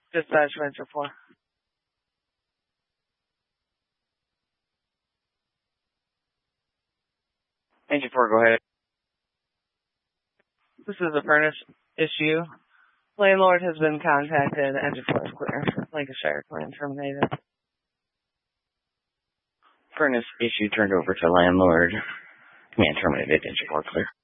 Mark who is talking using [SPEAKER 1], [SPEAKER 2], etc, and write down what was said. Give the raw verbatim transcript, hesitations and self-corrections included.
[SPEAKER 1] Dispatch Venture four.
[SPEAKER 2] Engine four, go ahead.
[SPEAKER 1] This is a furnace issue. Landlord has been contacted. Engine four is clear. Lancashire claim terminated.
[SPEAKER 2] Furnace issue turned over to landlord. Command terminated. Engine four clear.